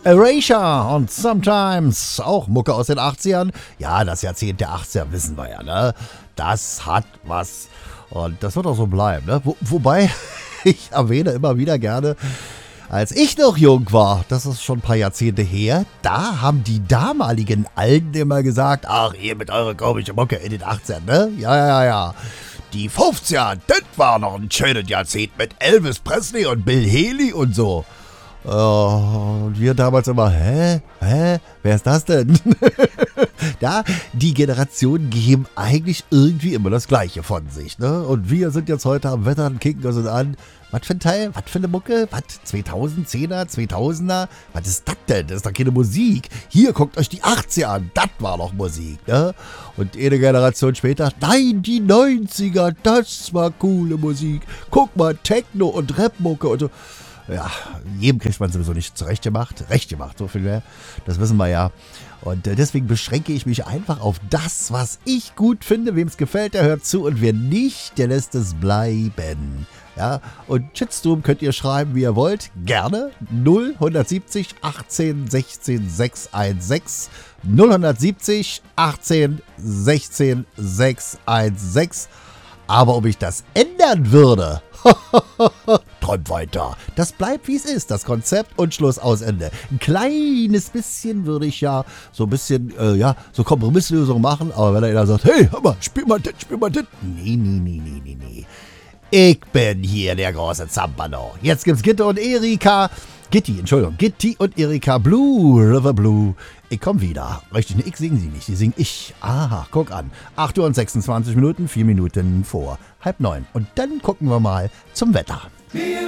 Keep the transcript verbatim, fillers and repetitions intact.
Erasure und Sometimes, auch Mucke aus den achtzigern. Ja, das Jahrzehnt der achtziger wissen wir ja, ne? Das hat was und das wird auch so bleiben, ne? Wo, wobei, ich erwähne immer wieder gerne, als ich noch jung war, das ist schon ein paar Jahrzehnte her, da haben die damaligen Alten immer gesagt, ach, ihr mit eurer komischen Mucke in den achtzigern, ne? Ja, ja, ja, ja. Die fünfziger, das war noch ein schönes Jahrzehnt mit Elvis Presley und Bill Haley und so. Uh, und wir damals immer, hä? Hä? Wer ist das denn? Ja, die Generationen geben eigentlich irgendwie immer das Gleiche von sich, ne? Und wir sind jetzt heute am Wettern, kicken uns an. Was für ein Teil? Was für eine Mucke? Was? zweitausendzehner, zweitausender? Was ist das denn? Das ist doch keine Musik. Hier, guckt euch die achtziger an. Das war doch Musik, ne? Und eine Generation später, nein, die neunziger, das war coole Musik. Guck mal, Techno und Rapmucke und so. Ja, jedem kriegt man sowieso nicht zurecht gemacht. Recht gemacht, so viel mehr. Das wissen wir ja. Und äh, deswegen beschränke ich mich einfach auf das, was ich gut finde. Wem es gefällt, der hört zu. Und wer nicht, der lässt es bleiben. Ja, und Shitstorm könnt ihr schreiben, wie ihr wollt. Gerne. null siebzig achtzehn sechzehn sechshundertsechzehn. null siebzig achtzehn sechzehn sechshundertsechzehn. Aber ob ich das ändern würde, träumt weiter. Das bleibt, wie es ist, das Konzept und Schluss aus Ende. Ein kleines bisschen würde ich ja so ein bisschen, äh, ja, so Kompromisslösungen machen, aber wenn einer sagt, hey, hör mal, spiel mal das, spiel mal das. Nee, nee, nee, nee, nee, nee. Ich bin hier der große Zampano. Jetzt gibt's Gitte und Erika. Gitti, Entschuldigung, Gitti und Erika Blue River Blue. Ich komm wieder. Richtig, ne, ich singen sie nicht, die sing ich. Aha, guck an. acht Uhr und sechsundzwanzig Minuten, vier Minuten vor halb neun. Und dann gucken wir mal zum Wetter.